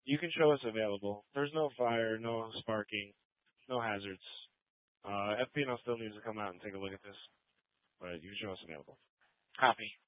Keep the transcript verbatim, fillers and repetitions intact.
You can show us available. There's no fire, no sparking, no hazards. Uh, F P and L still needs to come out and take a look at this, but you can show us available. Copy.